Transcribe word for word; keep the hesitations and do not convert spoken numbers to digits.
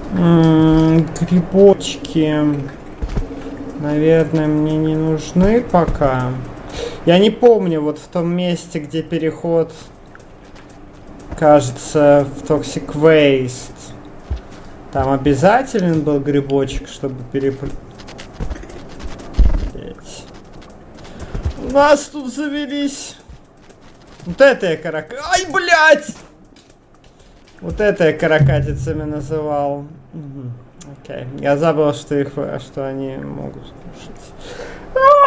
М-м, грибочки, наверное, мне не нужны пока. Я не помню, вот в том месте, где переход, кажется, в Toxic Waste. Там обязателен был грибочек, чтобы перепрыгнуть. У нас тут завелись. Вот это я карака... Ай, блядь! Вот это я каракатицами называл. Угу. Окей. Я забыл, что их, что они могут кушать.